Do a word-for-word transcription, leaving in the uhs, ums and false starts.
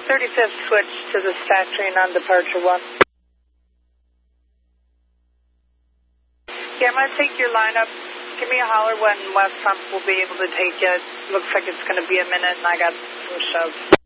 thirty-fifth switch to the factory on departure one. Yeah, I'm going to take your lineup. Give me a holler when West Pump will be able to take it. Looks like it's going to be a minute, and I got some shoves.